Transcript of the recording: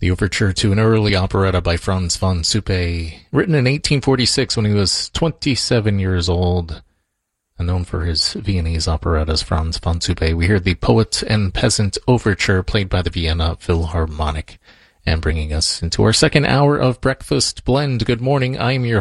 The overture to an early operetta by Franz von Suppe, written in 1846 when he was 27 years old. And known for his Viennese operettas, Franz von Suppe. We hear the Poet and Peasant Overture played by the Vienna Philharmonic. And bringing us into our second hour of Breakfast Blend. Good morning, I am your